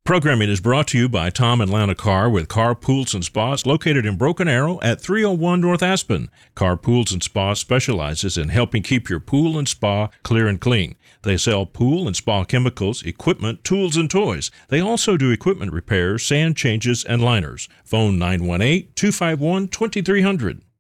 Programming is brought to you by Tom and Lana Carr with Carr Pools and Spas located in Broken Arrow at 301 North Aspen. Carr Pools and Spas specializes in helping keep your pool and spa clear and clean. They sell pool and spa chemicals, equipment, tools, and toys. They also do equipment repairs, sand changes, and liners. Phone 918-251-2300.